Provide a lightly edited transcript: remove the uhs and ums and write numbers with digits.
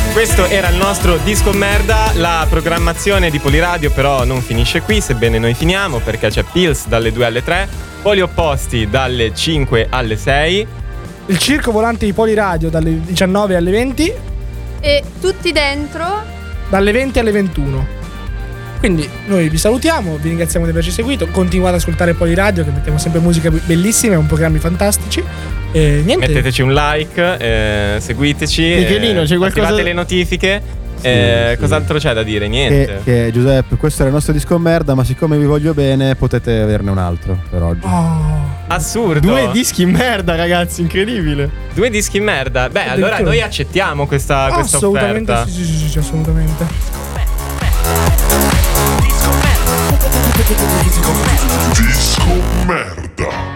Questo era il nostro Disco Merda. La programmazione di Poliradio però non finisce qui, sebbene noi finiamo, perché c'è Pills dalle 2 alle 3, Poli Opposti dalle 5 alle 6, il circo volante di Poliradio dalle 19 alle 20 e tutti dentro dalle 20 alle 21. Quindi noi vi salutiamo, vi ringraziamo di averci seguito, continuate ad ascoltare Poliradio che mettiamo sempre musica bellissima e programmi fantastici. E niente. Metteteci un like, seguiteci, Michelino, c'è qualcosa... attivate le notifiche. Sì. Cos'altro c'è da dire? Niente. Che Giuseppe, questo era il nostro disco merda, ma siccome vi voglio bene potete averne un altro per oggi. Assurdo. 2 dischi merda, ragazzi, incredibile. 2 dischi merda. Beh, allora noi accettiamo questa assolutamente, offerta. sì, assolutamente. Disco merda.